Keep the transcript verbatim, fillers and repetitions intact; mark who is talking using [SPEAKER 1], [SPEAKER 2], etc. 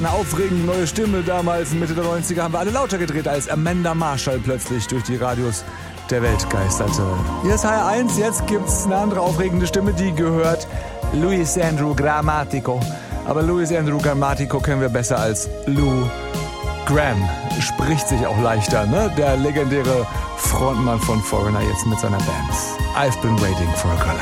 [SPEAKER 1] Eine aufregende neue Stimme damals, Mitte der neunziger, haben wir alle lauter gedreht, als Amanda Marshall plötzlich durch die Radios der Welt geisterte. Hier ist H R eins, jetzt gibt's eine andere aufregende Stimme, die gehört Luis Andrew Grammatico. Aber Luis Andrew Grammatico kennen wir besser als Lou Gramm. Spricht sich auch leichter, ne? Der legendäre Frontmann von Foreigner jetzt mit seiner Band. I've been waiting for a girl.